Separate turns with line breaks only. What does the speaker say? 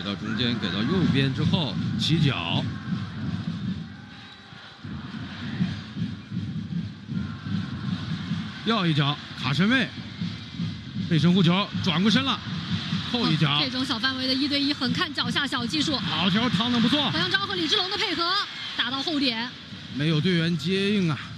到中间，给到右边之后起脚。 掉一脚，卡身位，背身护球，转过身了，后一脚。
这种小范围的1对1很看脚下小技术。
好球，趟得不错。
何阳昭和李志龙的配合，打到后点，
没有队员接应啊。